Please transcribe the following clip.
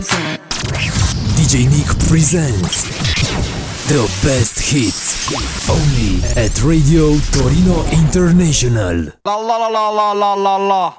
DJ Nick presents the best hits only at Radio Torino International. La la la la la la la la.